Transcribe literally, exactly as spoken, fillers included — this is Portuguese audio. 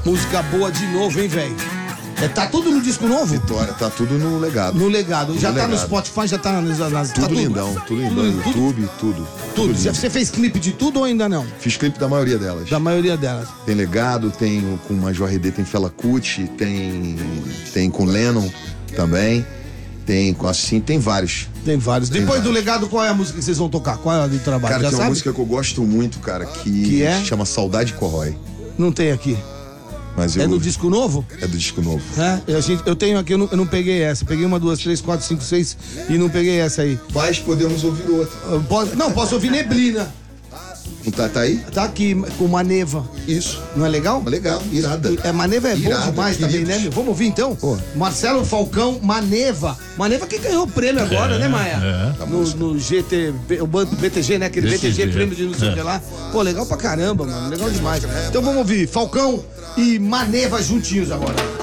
Música boa de novo, hein, velho? É, tá tudo no disco novo? Vitória, tá tudo no legado. No legado. Já no tá legado. no Spotify, já tá nas... nas Tudo tá lindão, tudo lindão. Tudo, YouTube, tudo. Tudo. lindo. Você fez clipe de tudo ou ainda não? Fiz clipe da maioria delas. Da maioria delas. Tem Legado, tem o- com Major R D, tem Fela Kuti, tem, tem com Lennon também. Tem com assim, tem vários. Tem vários. Tem Depois do vários. legado, qual é a música que vocês vão tocar? Qual é a de trabalho? Cara, já tem uma sabe? música que eu gosto muito, cara, que, Que é? chama Saudade Corrói. Não tem aqui. Mas eu, É no disco novo? É do disco novo. É, a gente, eu tenho aqui, eu não, eu não peguei essa. Peguei uma, duas, três, quatro, cinco, seis e não peguei essa aí. Mas podemos ouvir outra. Eu posso- não, posso ouvir Neblina. Não tá, tá aí? Tá aqui, com Maneva. Isso. Não é legal? Legal, irada. É, Maneva é Irada, bom demais também, queridos. né? meu? Vamos ouvir então? Pô. Marcelo Falcão, Maneva. Maneva que ganhou o prêmio agora, né, Maia? Tá No, no G T, o banco B T G, né? Aquele B T G, B T G, prêmio de não sei o é. que lá. Pô, legal pra caramba, mano. Legal demais. Então vamos ouvir Falcão e Maneva juntinhos agora.